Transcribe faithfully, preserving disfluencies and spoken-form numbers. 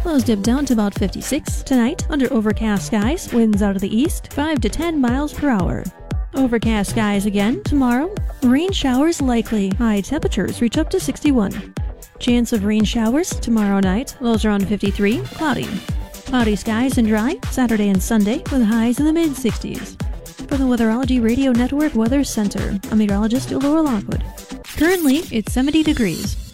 Clouds dip down to about fifty-six. Tonight, under overcast skies, winds out of the east, five to ten miles per hour. Overcast skies again tomorrow. Rain showers likely. High temperatures reach up to sixty-one. Chance of rain showers tomorrow night. Lows around fifty-three. Cloudy. Cloudy skies and dry Saturday and Sunday with highs in the mid sixties. For the Weatherology Radio Network Weather Center, I'm meteorologist Laura Lockwood. Currently, it's seventy degrees.